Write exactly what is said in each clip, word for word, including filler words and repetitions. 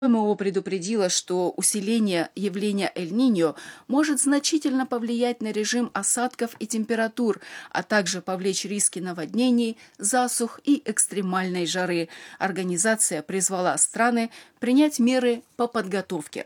МО предупредила, что усиление явления Эль-Ниньо может значительно повлиять на режим осадков и температур, а также повлечь риски наводнений, засух и экстремальной жары. Организация призвала страны принять меры по подготовке.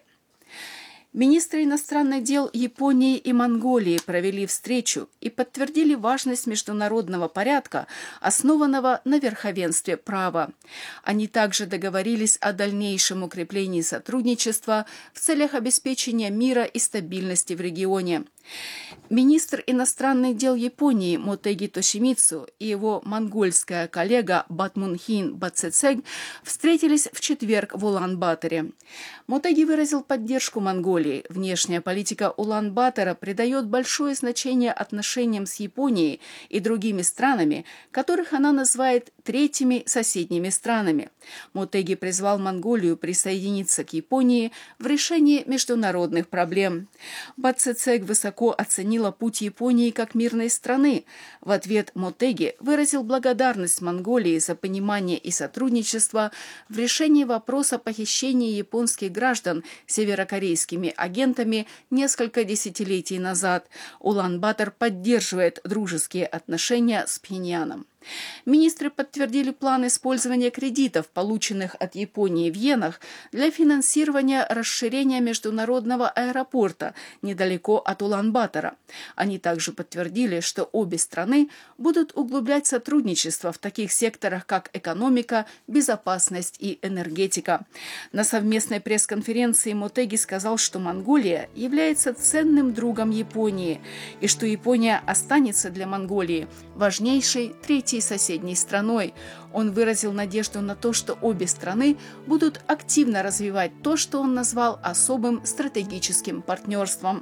Министры иностранных дел Японии и Монголии провели встречу и подтвердили важность международного порядка, основанного на верховенстве права. Они также договорились о дальнейшем укреплении сотрудничества в целях обеспечения мира и стабильности в регионе. Министр иностранных дел Японии Мотеги Тошимицу и его монгольская коллега Батмунхин Бацецег встретились в четверг в Улан-Баторе. Мотеги выразил поддержку Монголии. Внешняя политика Улан-Батора придает большое значение отношениям с Японией и другими странами, которых она называет третьими соседними странами. Мотеги призвал Монголию присоединиться к Японии в решении международных проблем. Бацецег высоко оценила путь Японии как мирной страны. В ответ Мотеги выразил благодарность Монголии за понимание и сотрудничество в решении вопроса похищения японских граждан северокорейскими агентами несколько десятилетий назад. Улан-Батор поддерживает дружеские отношения с Пхеньяном. Министры подтвердили план использования кредитов, полученных от Японии в иенах, для финансирования расширения международного аэропорта недалеко от Улан-Батора. Они также подтвердили, что обе страны будут углублять сотрудничество в таких секторах, как экономика, безопасность и энергетика. На совместной пресс-конференции Мотеги сказал, что Монголия является ценным другом Японии и что Япония останется для Монголии важнейшей третьей соседней страной. Он выразил надежду на то, что обе страны будут активно развивать то, что он назвал особым стратегическим партнерством.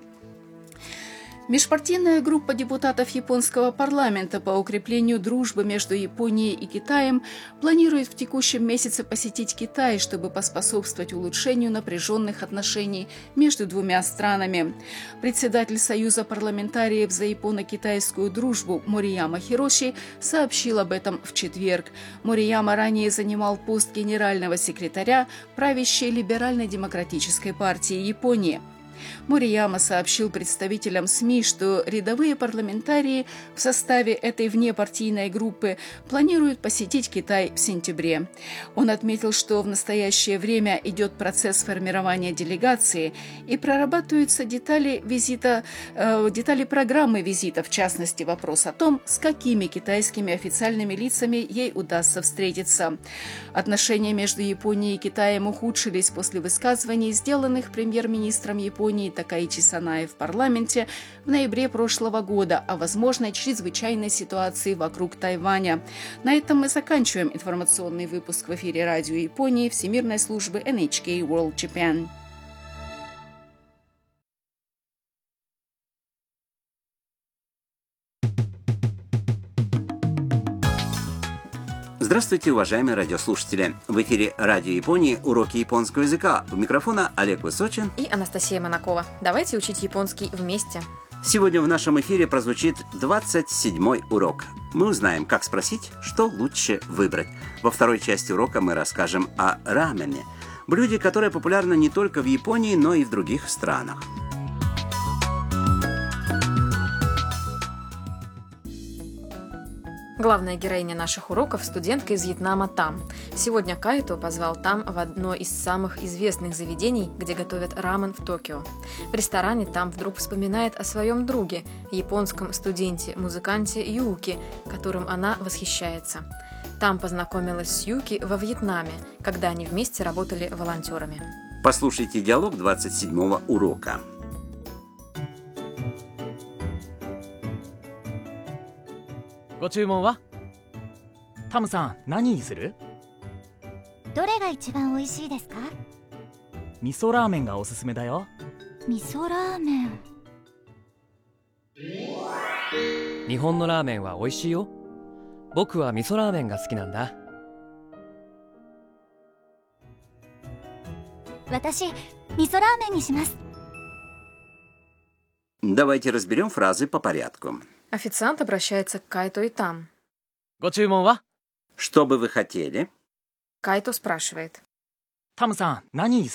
Межпартийная группа депутатов японского парламента по укреплению дружбы между Японией и Китаем планирует в текущем месяце посетить Китай, чтобы поспособствовать улучшению напряженных отношений между двумя странами. Председатель Союза парламентариев за японо-китайскую дружбу Морияма Хироши сообщил об этом в четверг. Морияма ранее занимал пост генерального секретаря правящей либерально-демократической партии Японии. Морияма сообщил представителям СМИ, что рядовые парламентарии в составе этой внепартийной группы планируют посетить Китай в сентябре. Он отметил, что в настоящее время идет процесс формирования делегации и прорабатываются детали визита, э, детали программы визита, в частности, вопрос о том, с какими китайскими официальными лицами ей удастся встретиться. Отношения между Японией и Китаем ухудшились после высказываний, сделанных премьер-министром Японии Такаичи Санае в парламенте в ноябре прошлого года о возможной чрезвычайной ситуации вокруг Тайваня. На этом мы заканчиваем информационный выпуск в эфире радио Японии Всемирной службы эн эйч кей World Japan. Здравствуйте, уважаемые радиослушатели! В эфире Радио Японии уроки японского языка. У микрофона Олег Высочин и Анастасия Монакова. Давайте учить японский вместе. Сегодня в нашем эфире прозвучит двадцать седьмой урок. Мы узнаем, как спросить, что лучше выбрать. Во второй части урока мы расскажем о рамене, блюде, которое популярно не только в Японии, но и в других странах. Главная героиня наших уроков – студентка из Вьетнама Там. Сегодня Кайто позвал Там в одно из самых известных заведений, где готовят рамен в Токио. В ресторане Там вдруг вспоминает о своем друге, японском студенте-музыканте Юки, которым она восхищается. Там познакомилась с Юки во Вьетнаме, когда они вместе работали волонтерами. Послушайте диалог двадцать седьмого урока. ご注文は？タムさん、何にする？ どれが一番美味しいですか？ 味噌ラーメンがおすすめだよ。 味噌ラーメン。 日本のラーメンは美味しいよ。僕は味噌ラーメンが好きなんだ。 私、味噌ラーメンにします。 Давайте разберем фразы по порядку. Официант обращается к Кайто и Там. ご注文は？ Что бы вы хотели? Кайто спрашивает. タムさん何に